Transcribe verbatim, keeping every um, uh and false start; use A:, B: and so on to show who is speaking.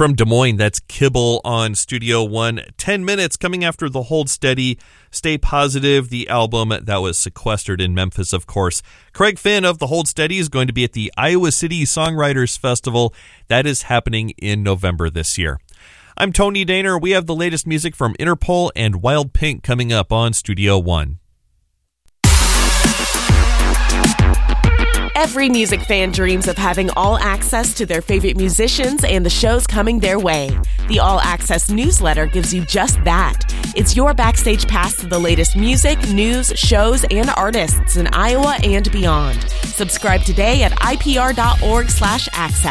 A: From Des Moines, that's Kibble on Studio One. Ten minutes coming after the Hold Steady, Stay Positive, the album that was sequestered in Memphis, of course. Craig Finn of the Hold Steady is going to be at the Iowa City Songwriters Festival. That is happening in November this year. I'm Tony Daner. We have the latest music from Interpol and Wild Pink coming up on Studio One.
B: Every music fan dreams of having all access to their favorite musicians and the shows coming their way. The All Access newsletter gives you just that. It's your backstage pass to the latest music, news, shows, and artists in Iowa and beyond. Subscribe today at I P R dot org slash access.